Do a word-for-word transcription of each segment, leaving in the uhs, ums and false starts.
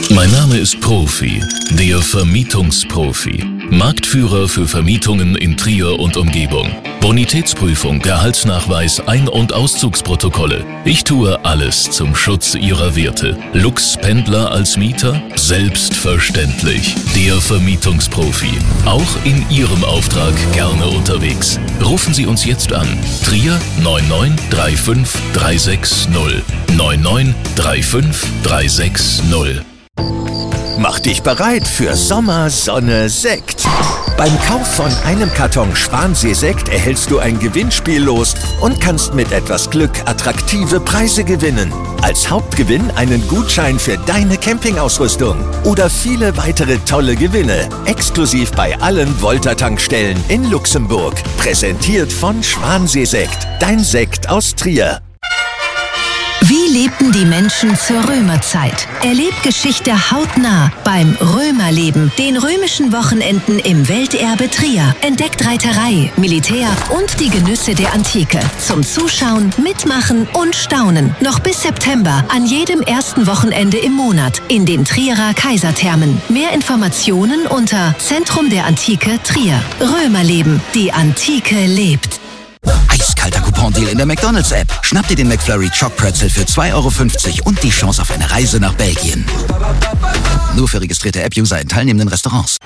Mein Name ist Profi, der Vermietungsprofi. Marktführer für Vermietungen in Trier und Umgebung. Bonitätsprüfung, Gehaltsnachweis, Ein- und Auszugsprotokolle. Ich tue alles zum Schutz Ihrer Werte. Lux-Pendler als Mieter? Selbstverständlich. Der Vermietungsprofi. Auch in Ihrem Auftrag gerne unterwegs. Rufen Sie uns jetzt an. Trier neun neun drei fünf drei sechs null. neun neun drei fünf drei sechs null. Mach dich bereit für Sommer, Sonne, Sekt. Beim Kauf von einem Karton Schwansee-Sekt erhältst du ein Gewinnspiel los und kannst mit etwas Glück attraktive Preise gewinnen. Als Hauptgewinn einen Gutschein für deine Campingausrüstung oder viele weitere tolle Gewinne. Exklusiv bei allen Volta-Tankstellen in Luxemburg. Präsentiert von Schwansee-Sekt, dein Sekt aus Trier. Wie lebten die Menschen zur Römerzeit? Erlebt Geschichte hautnah beim Römerleben, den römischen Wochenenden im Welterbe Trier. Entdeckt Reiterei, Militär und die Genüsse der Antike. Zum Zuschauen, Mitmachen und Staunen. Noch bis September an jedem ersten Wochenende im Monat in den Trierer Kaiserthermen. Mehr Informationen unter Zentrum der Antike Trier. Römerleben, die Antike lebt. Eiskalter Coupon-Deal in der McDonalds-App. Schnapp dir den McFlurry Choc Pretzel für zwei Euro fünfzig und die Chance auf eine Reise nach Belgien. Nur für registrierte App-User in teilnehmenden Restaurants.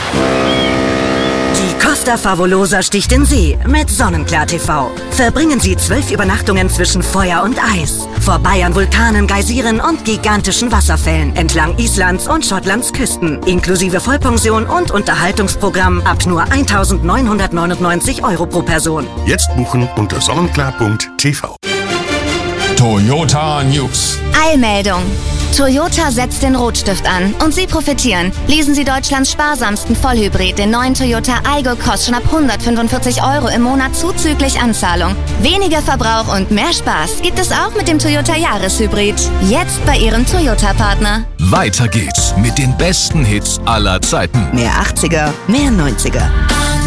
Die Costa Favolosa sticht in See mit Sonnenklar T V. Verbringen Sie zwölf Übernachtungen zwischen Feuer und Eis. Vorbei an Vulkanen, Geysiren und gigantischen Wasserfällen entlang Islands und Schottlands Küsten. Inklusive Vollpension und Unterhaltungsprogramm ab nur eintausendneunhundertneunundneunzig Euro pro Person. Jetzt buchen unter sonnenklar punkt t v. Toyota News. Eilmeldung. Toyota setzt den Rotstift an und Sie profitieren. Lesen Sie Deutschlands sparsamsten Vollhybrid, den neuen Toyota Aygo, kostet schon ab hundertfünfundvierzig Euro im Monat zuzüglich Anzahlung. Weniger Verbrauch und mehr Spaß gibt es auch mit dem Toyota Jahreshybrid. Jetzt bei Ihrem Toyota-Partner. Weiter geht's mit den besten Hits aller Zeiten. Mehr achtziger, mehr neunziger.